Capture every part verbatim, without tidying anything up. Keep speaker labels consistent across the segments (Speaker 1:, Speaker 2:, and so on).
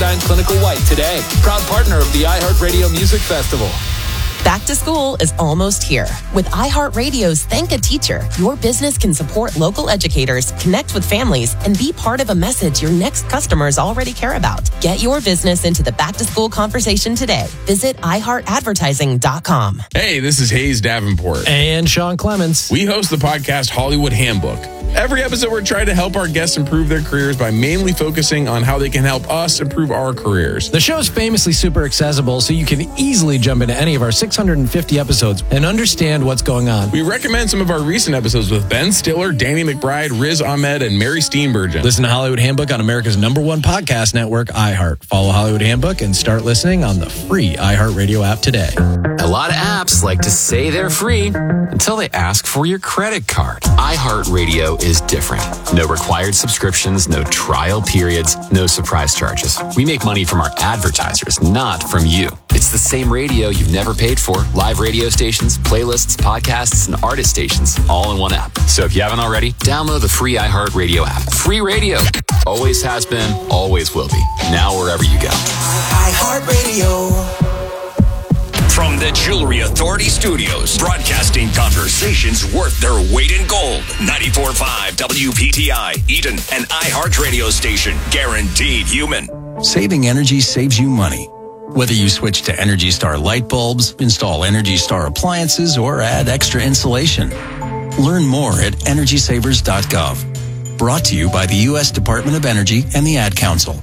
Speaker 1: Sensodyne Clinical White today. Proud partner of the iHeartRadio Music Festival.
Speaker 2: Back to school is almost here. With iHeartRadio's Thank a Teacher, your business can support local educators, connect with families, and be part of a message your next customers already care about. Get your business into the back-to-school conversation today. Visit i heart advertising dot com.
Speaker 3: Hey, this is Hayes Davenport.
Speaker 4: And Sean Clements.
Speaker 3: We host the podcast Hollywood Handbook. Every episode, we're trying to help our guests improve their careers by mainly focusing on how they can help us improve our careers.
Speaker 4: The show is famously super accessible, so you can easily jump into any of our six hundred fifty episodes and understand what's going on.
Speaker 3: We recommend some of our recent episodes with Ben Stiller, Danny McBride, Riz Ahmed, and Mary Steenburgen.
Speaker 4: Listen to Hollywood Handbook on America's number one podcast network, iHeart. Follow Hollywood Handbook and start listening on the free iHeartRadio app today.
Speaker 5: A lot of apps like to say they're free until they ask for your credit card. iHeartRadio is different. No required subscriptions, no trial periods, no surprise charges. We make money from our advertisers, not from you. It's the same radio you've never paid for. Live radio stations, playlists, podcasts, and artist stations, all in one app. So if you haven't already, download the free iHeartRadio app. Free radio. Always has been, always will be. Now wherever you go.
Speaker 6: iHeartRadio. From the Jewelry Authority Studios, broadcasting conversations worth their weight in gold. ninety-four point five W P T I, Eden, an iHeart radio station, guaranteed human.
Speaker 7: Saving energy saves you money. Whether you switch to Energy Star light bulbs, install Energy Star appliances, or add extra insulation. Learn more at energy savers dot gov. Brought to you by the U S Department of Energy and the Ad Council.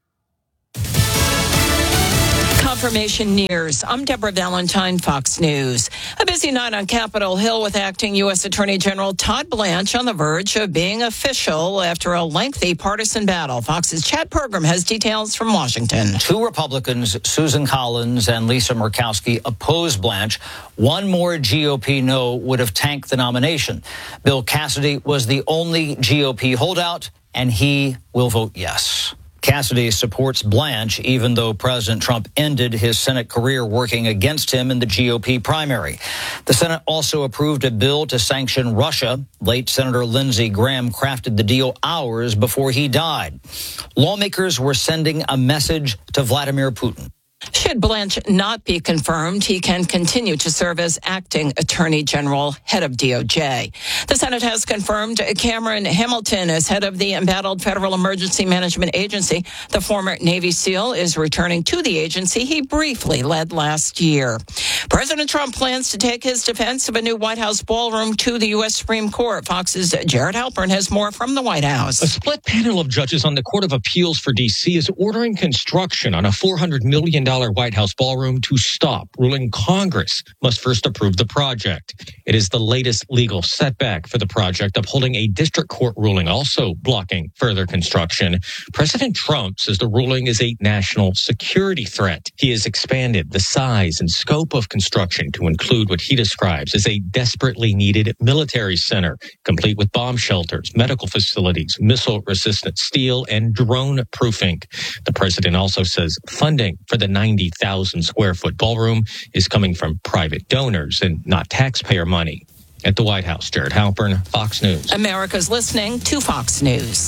Speaker 8: Confirmation nears. I'm Deborah Valentine, Fox News. A busy night on Capitol Hill with acting U S Attorney General Todd Blanche on the verge of being official after a lengthy partisan battle. Fox's Chad Pergram has details from Washington.
Speaker 9: Two Republicans, Susan Collins and Lisa Murkowski, oppose Blanche. One more G O P no would have tanked the nomination. Bill Cassidy was the only G O P holdout, and he will vote yes. Cassidy supports Blanche, even though President Trump ended his Senate career working against him in the G O P primary. The Senate also approved a bill to sanction Russia. Late Senator Lindsey Graham crafted the deal hours before he died. Lawmakers were sending a message to Vladimir Putin.
Speaker 8: Should Blanche not be confirmed, he can continue to serve as acting Attorney General, head of D O J. The Senate has confirmed Cameron Hamilton as head of the embattled Federal Emergency Management Agency. The former Navy SEAL is returning to the agency he briefly led last year. President Trump plans to take his defense of a new White House ballroom to the U S Supreme Court. Fox's Jared Halpern has more from the White House.
Speaker 10: A split panel of judges on the Court of Appeals for D C is ordering construction on a four hundred million dollars White House ballroom to stop, ruling Congress must first approve the project. It is the latest legal setback for the project, upholding a district court ruling also blocking further construction. President Trump says the ruling is a national security threat. He has expanded the size and scope of construction to include what he describes as a desperately needed military center, complete with bomb shelters, medical facilities, missile-resistant steel, and drone-proofing. The president also says funding for the ninety thousand square foot ballroom is coming from private donors and not taxpayer money. At the White House, Jared Halpern, Fox News.
Speaker 8: America's listening to Fox News.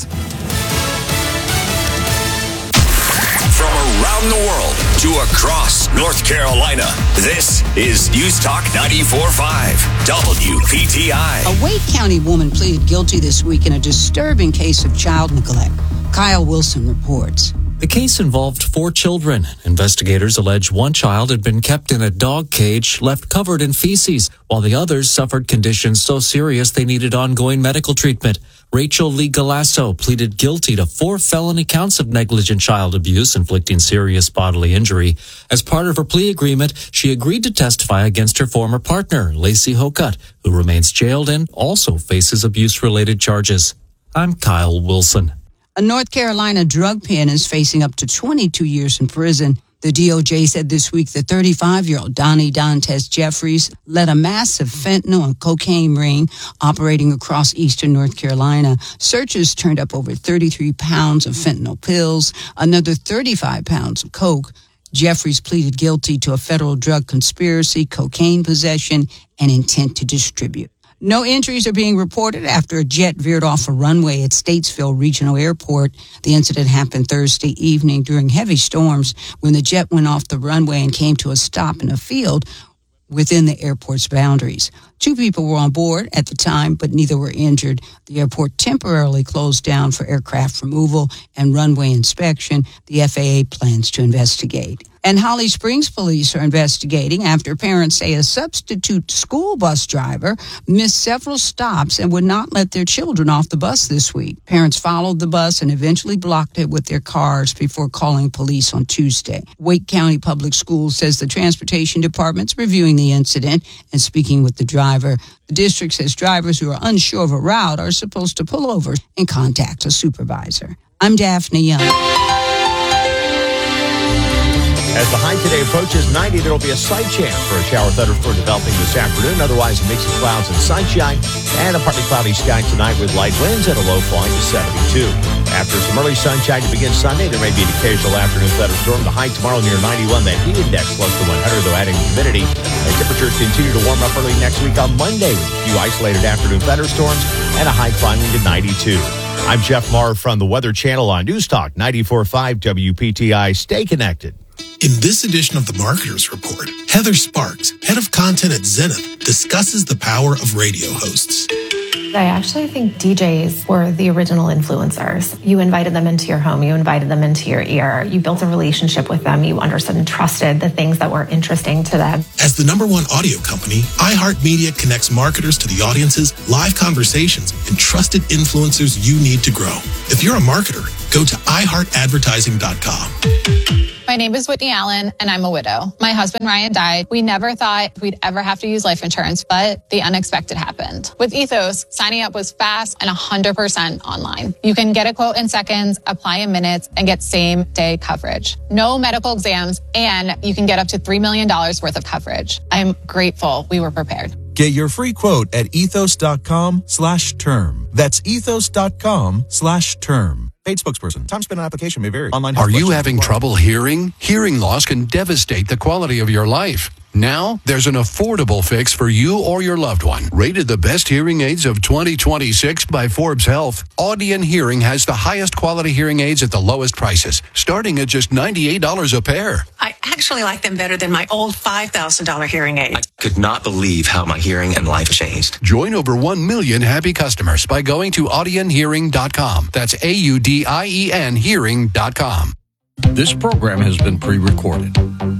Speaker 6: From around the world to across North Carolina, this is News Talk ninety-four point five W P T I.
Speaker 11: A Wake County woman pleaded guilty this week in a disturbing case of child neglect. Kyle Wilson reports.
Speaker 12: The case involved four children. Investigators allege one child had been kept in a dog cage, left covered in feces, while the others suffered conditions so serious they needed ongoing medical treatment. Rachel Lee Galasso pleaded guilty to four felony counts of negligent child abuse, inflicting serious bodily injury. As part of her plea agreement, she agreed to testify against her former partner, Lacey Hocutt, who remains jailed and also faces abuse-related charges. I'm Kyle Wilson.
Speaker 11: A North Carolina drug pen is facing up to twenty-two years in prison. The D O J said this week the thirty-five-year-old Donnie Dantes Jeffries led a massive fentanyl and cocaine ring operating across eastern North Carolina. Searchers turned up over thirty-three pounds of fentanyl pills, another thirty-five pounds of coke. Jeffries pleaded guilty to a federal drug conspiracy, cocaine possession, and intent to distribute. No injuries are being reported after a jet veered off a runway at Statesville Regional Airport. The incident happened Thursday evening during heavy storms when the jet went off the runway and came to a stop in a field within the airport's boundaries. Two people were on board at the time, but neither were injured. The airport temporarily closed down for aircraft removal and runway inspection. The F A A plans to investigate. And Holly Springs police are investigating after parents say a substitute school bus driver missed several stops and would not let their children off the bus this week. Parents followed the bus and eventually blocked it with their cars before calling police on Tuesday. Wake County Public Schools says the transportation department's reviewing the incident and speaking with the driver. The district says drivers who are unsure of a route are supposed to pull over and contact a supervisor. I'm Daphne Young.
Speaker 13: As the high today approaches ninety, there will be a slight chance for a shower thunderstorm developing this afternoon. Otherwise, a mix of clouds and sunshine and a partly cloudy sky tonight with light winds and a low falling to seventy-two. After some early sunshine to begin Sunday, there may be an occasional afternoon thunderstorm. The high tomorrow near ninety-one. That heat index close to one hundred, though adding humidity. As temperatures continue to warm up early next week on Monday with a few isolated afternoon thunderstorms and a high climbing to ninety-two. I'm Jeff Maher from the Weather Channel on News Talk ninety-four point five W P T I. Stay connected.
Speaker 14: In this edition of the Marketers Report, Heather Sparks, head of content at Zenith, discusses the power of radio hosts.
Speaker 15: I actually think D Js were the original influencers. You invited them into your home. You invited them into your ear. You built a relationship with them. You understood and trusted the things that were interesting to them.
Speaker 14: As the number one audio company, iHeartMedia connects marketers to the audiences, live conversations, and trusted influencers you need to grow. If you're a marketer, go to i heart advertising dot com.
Speaker 16: My name is Whitney Allen, and I'm a widow. My husband, Ryan, died. We never thought we'd ever have to use life insurance, but the unexpected happened. With Ethos, signing up was fast and one hundred percent online. You can get a quote in seconds, apply in minutes, and get same-day coverage. No medical exams, and you can get up to three million dollars worth of coverage. I'm grateful we were prepared.
Speaker 17: Get your free quote at ethos.com slash term. That's ethos.com slash term. Paid spokesperson. Time spent on application may vary. Online.
Speaker 18: Are you having trouble hearing? Hearing loss can devastate the quality of your life. Now, there's an affordable fix for you or your loved one. Rated the best hearing aids of twenty twenty-six by Forbes Health, Audion Hearing has the highest quality hearing aids at the lowest prices, starting at just ninety-eight dollars a pair.
Speaker 19: I actually like them better than my old five thousand dollars hearing aid.
Speaker 20: I could not believe how my hearing and life changed.
Speaker 18: Join over one million happy customers by going to audion hearing dot com. That's A U D I E N hearing dot com.
Speaker 21: This program has been pre-recorded.